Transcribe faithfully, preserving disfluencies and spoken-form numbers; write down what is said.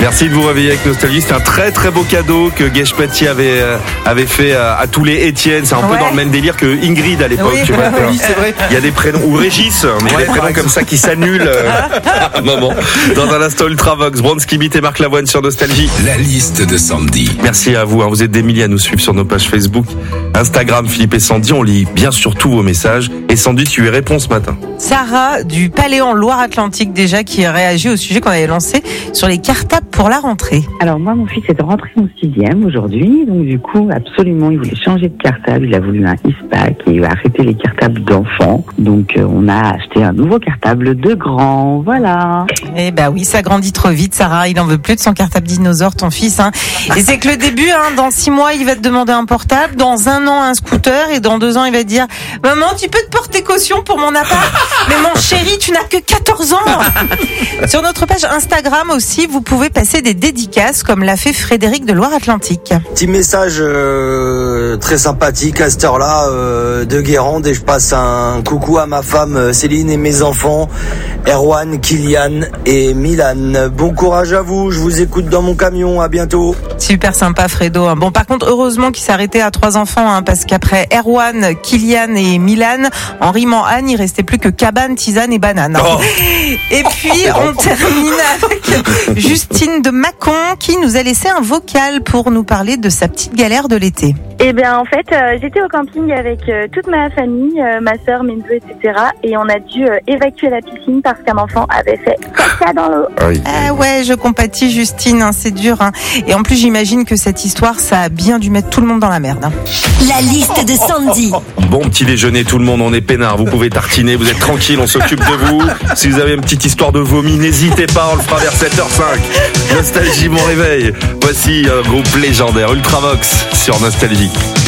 Merci de vous réveiller avec Nostalgie. C'est un très très beau cadeau que Guèche Pati avait, euh, avait fait à, à tous les Étienne. C'est un ouais. peu dans le même délire que Ingrid à l'époque. Oui, tu vois, oui c'est vrai. Il y a des prénoms, ou Régis, mais il y a des prénoms comme ça qui s'annulent à un moment. Dans un instant, Ultravox, Bronski Beat et Marc Lavoine sur Nostalgie. La liste de Sandy. Merci à vous. Vous êtes des milliers à nous suivre sur nos pages Facebook, Instagram, Philippe et Sandy. On lit bien sûr tous vos messages. Et Sandy, tu y réponds ce matin. Sarah du Palais en Loire-Atlantique déjà qui réagit au sujet qu'on avait lancé sur les cartables pour la rentrée. Alors moi, mon fils est rentré en sixième aujourd'hui, donc du coup, absolument, il voulait changer de cartable. Il a voulu un ISPAC et il va arrêter les cartables d'enfants. Donc euh, on a acheté un nouveau cartable de grand, voilà. Eh ben oui, ça grandit trop vite, Sarah. Il en veut plus de son cartable dinosaure, ton fils. Hein. Et c'est que le début. Hein. Dans six mois, il va te demander un portable. Dans un an, un scooter. Et dans deux ans, il va te dire « Maman, tu peux te porter caution pour mon appart ?» Mais mon chéri, tu n'as que quatorze ans. Sur notre page Instagram aussi, vous pouvez passer des dédicaces comme l'a fait Frédéric de Loire-Atlantique. Petit message euh, très sympathique à cette heure-là euh, de Guérande et je passe un coucou à ma femme Céline et mes enfants Erwan, Kylian et Milan. Bon courage à vous, je vous écoute dans mon camion, à bientôt. Super sympa Fredo. Bon par contre heureusement qu'il s'est arrêté à trois enfants hein, parce qu'après Erwan, Kylian et Milan, en rimant Anne, il restait plus que cabane, tisane et banane. Oh. Et puis on termine avec Justine de Mâcon qui nous a laissé un vocal pour nous parler de sa petite galère de l'été. Eh bien, en fait, euh, j'étais au camping avec euh, toute ma famille, euh, ma sœur, mes neveux, et cetera. Et on a dû euh, évacuer la piscine parce qu'un enfant avait fait caca dans l'eau. Oui. Ah ouais, je compatis Justine, hein, c'est dur. Hein. Et en plus, j'imagine que cette histoire, ça a bien dû mettre tout le monde dans la merde. Hein. La liste de Sandy. Bon petit déjeuner tout le monde, on est peinard. Vous pouvez tartiner, vous êtes tranquille, on s'occupe de vous. Si vous avez une petite histoire de vomi, n'hésitez pas, on le fera vers sept heures cinq. Nostalgie, mon réveil. Voici un groupe légendaire, Ultravox, sur Nostalgie.